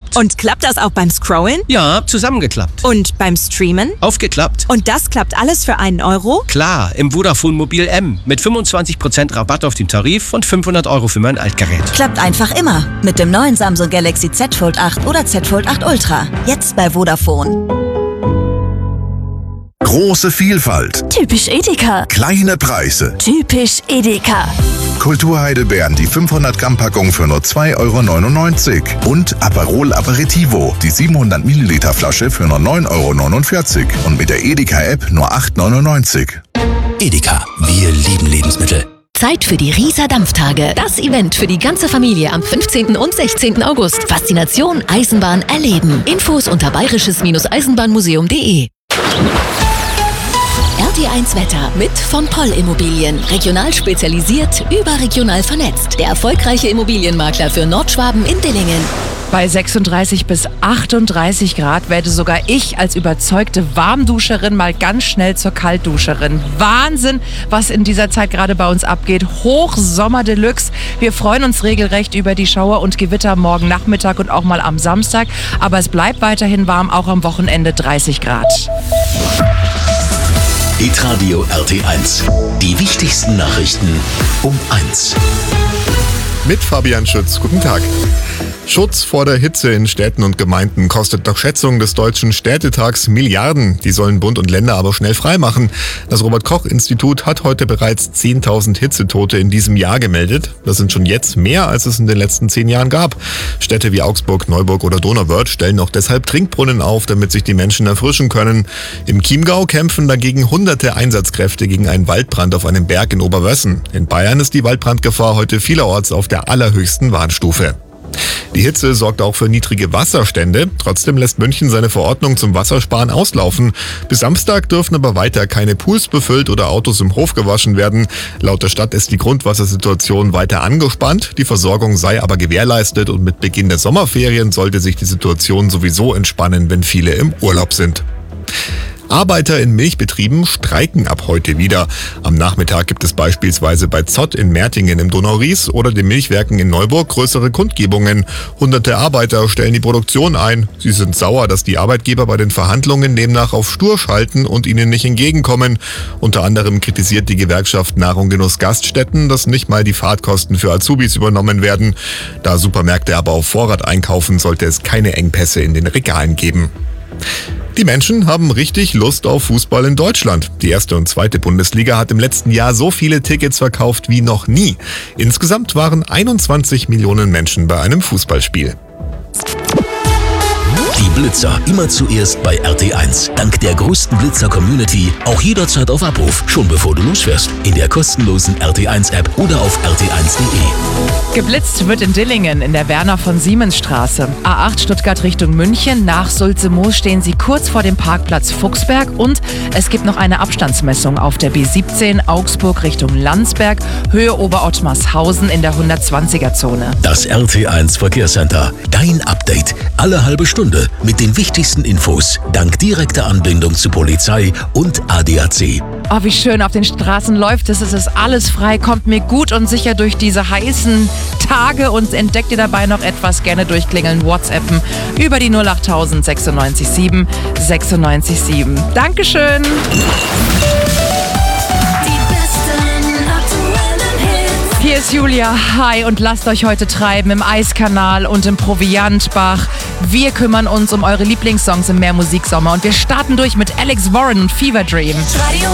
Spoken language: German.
aufgeklappt. Und klappt das auch beim Scrollen? Ja, zusammengeklappt. Und beim Streamen? Aufgeklappt. Und das klappt alles für 1 Euro? Klar, im Vodafone Mobil M. Mit 25% Rabatt auf den Tarif und 500 Euro für mein Altgerät. Klappt einfach immer. Mit dem neuen Samsung Galaxy Z Fold 8 oder Z Fold 8 Ultra. Jetzt bei Vodafone. Große Vielfalt. Typisch Edeka. Kleine Preise. Typisch Edeka. Kulturheidelbeeren, die 500 Gramm Packung für nur 2,99 € und Aperol Aperitivo, die 700 Milliliter Flasche für nur 9,49 € und mit der Edeka-App nur 8,99 €. Edeka, wir lieben Lebensmittel. Zeit für die Rieser Dampftage. Das Event für die ganze Familie am 15. und 16. August. Faszination Eisenbahn erleben. Infos unter bayerisches-eisenbahnmuseum.de. RT1 Wetter mit von Poll Immobilien. Regional spezialisiert, überregional vernetzt. Der erfolgreiche Immobilienmakler für Nordschwaben in Dillingen. Bei 36 bis 38 Grad werde sogar ich als überzeugte Warmduscherin mal ganz schnell zur Kaltduscherin. Wahnsinn, was in dieser Zeit gerade bei uns abgeht. Hochsommer Deluxe. Wir freuen uns regelrecht über die Schauer und Gewitter morgen Nachmittag und auch mal am Samstag. Aber es bleibt weiterhin warm, auch am Wochenende 30 Grad. Hitradio RT1. Die wichtigsten Nachrichten um 1. Mit Fabian Schütz. Guten Tag. Schutz vor der Hitze in Städten und Gemeinden kostet nach Schätzung des Deutschen Städtetags Milliarden. Die sollen Bund und Länder aber schnell freimachen. Das Robert-Koch-Institut hat heute bereits 10.000 Hitzetote in diesem Jahr gemeldet. Das sind schon jetzt mehr, als es in den letzten 10 Jahren gab. Städte wie Augsburg, Neuburg oder Donauwörth stellen auch deshalb Trinkbrunnen auf, damit sich die Menschen erfrischen können. Im Chiemgau kämpfen dagegen hunderte Einsatzkräfte gegen einen Waldbrand auf einem Berg in Oberwössen. In Bayern ist die Waldbrandgefahr heute vielerorts auf der allerhöchsten Warnstufe. Die Hitze sorgt auch für niedrige Wasserstände. Trotzdem lässt München seine Verordnung zum Wassersparen auslaufen. Bis Samstag dürfen aber weiter keine Pools befüllt oder Autos im Hof gewaschen werden. Laut der Stadt ist die Grundwassersituation weiter angespannt. Die Versorgung sei aber gewährleistet und mit Beginn der Sommerferien sollte sich die Situation sowieso entspannen, wenn viele im Urlaub sind. Arbeiter in Milchbetrieben streiken ab heute wieder. Am Nachmittag gibt es beispielsweise bei Zott in Mertingen im Donauries oder den Milchwerken in Neuburg größere Kundgebungen. Hunderte Arbeiter stellen die Produktion ein. Sie sind sauer, dass die Arbeitgeber bei den Verhandlungen demnach auf stur schalten und ihnen nicht entgegenkommen. Unter anderem kritisiert die Gewerkschaft Nahrung Genuss Gaststätten, dass nicht mal die Fahrtkosten für Azubis übernommen werden. Da Supermärkte aber auf Vorrat einkaufen, sollte es keine Engpässe in den Regalen geben. Die Menschen haben richtig Lust auf Fußball in Deutschland. Die 1. und 2. Bundesliga hat im letzten Jahr so viele Tickets verkauft wie noch nie. Insgesamt waren 21 Millionen Menschen bei einem Fußballspiel. Die Blitzer immer zuerst bei RT1. Dank der größten Blitzer-Community auch jederzeit auf Abruf, schon bevor du losfährst. In der kostenlosen RT1-App oder auf rt1.de. Geblitzt wird in Dillingen in der Werner-von-Siemens-Straße. A8 Stuttgart Richtung München. Nach Sulze-Moos stehen sie kurz vor dem Parkplatz Fuchsberg. Und es gibt noch eine Abstandsmessung auf der B17 Augsburg Richtung Landsberg, Höhe Oberottmarshausen in der 120er-Zone. Das RT1 Verkehrscenter. Dein Update. Alle halbe Stunde mit den wichtigsten Infos. Dank direkter Anbindung zu Polizei und ADAC. Oh, wie schön auf den Straßen läuft es. Es ist alles frei. Kommt mir gut und sicher durch diese heißen Tage und entdeckt ihr dabei noch etwas, gerne durchklingeln, WhatsAppen über die 08000 96 7 96 7. Dankeschön. Hier ist Julia, hi, und lasst euch heute treiben im Eiskanal und im Proviantbach. Wir kümmern uns um eure Lieblingssongs im Mehrmusiksommer und wir starten durch mit Alex Warren und Fever Dream.